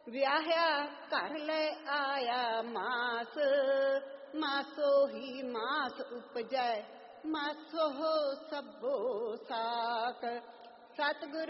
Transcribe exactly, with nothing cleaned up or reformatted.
ਵਿਆਹਿਆ ਘਰ ਲੈ ਆਇਆ ਮਾਸ, ਮਾਸੋ ਹੀ ਮਾਸ ਉਪਜੈ, ਮਾਸੋ ਸਭੋ ਸਾਕ। ਸਤਿਗੁਰ